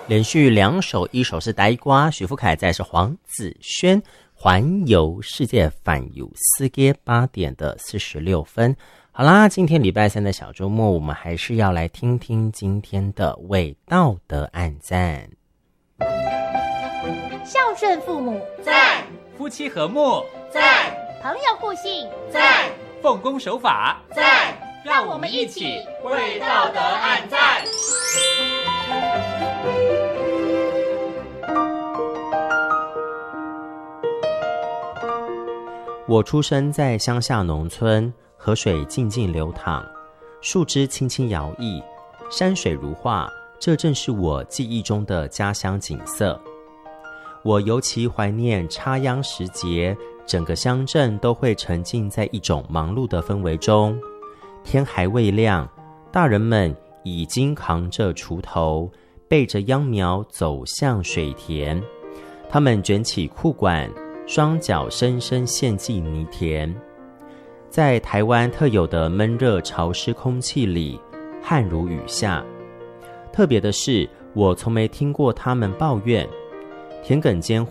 连续2首，一首是呆瓜许富凯，再是黄子轩环游世界返游世界8点的46分。好啦，今天礼拜3的小周末，我们还是要来听听今天的为道德按赞。 孝顺父母赞，夫妻和睦赞， 朋友互信赞，奉公守法赞，让我们一起为道德按赞。 我出生在乡下农村，河水静静流淌，树枝轻轻摇曳，山水如画，这正是我记忆中的家乡景色。我尤其怀念插秧时节，整个乡镇都会沉浸在一种忙碌的氛围中。天还未亮，大人们已经扛着锄头，背着秧苗走向水田。他们卷起裤管，双脚深深陷进泥田。在台湾特有的闷热潮湿空气里，汗如雨下。特别的是，我从没听过他们抱怨。田埂间